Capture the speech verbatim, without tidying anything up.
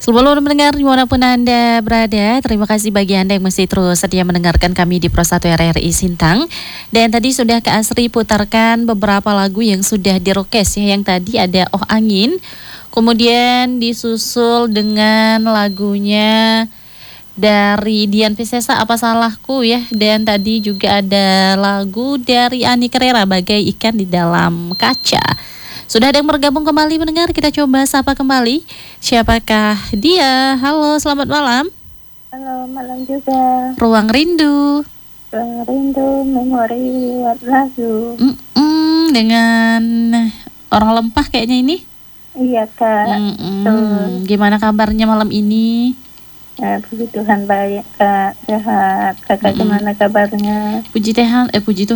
Sebelum mendengar dimanapun Anda berada, terima kasih bagi Anda yang masih terus setia mendengarkan kami di Pro satu R R I Sintang. Dan tadi sudah Kak Asri putarkan beberapa lagu yang sudah dirokes ya. Yang tadi ada Oh Angin, kemudian disusul dengan lagunya dari Dian Piscesa Apa Salahku ya. Dan tadi juga ada lagu dari Ani Carrera Bagai Ikan di Dalam Kaca. Sudah ada yang bergabung kembali mendengar, kita coba sapa kembali. Siapakah dia? Halo, selamat malam. Halo, malam juga. Ruang Rindu. Ruang Rindu, memori lewat lagu. Mm-mm, dengan orang lempah kayaknya ini. Iya Kak. Mm-mm. Gimana kabarnya malam ini? Ya, puji Tuhan baik Kak, sehat. Kakak Mm-mm. gimana kabarnya? Puji Tuhan, eh puji Tuhan.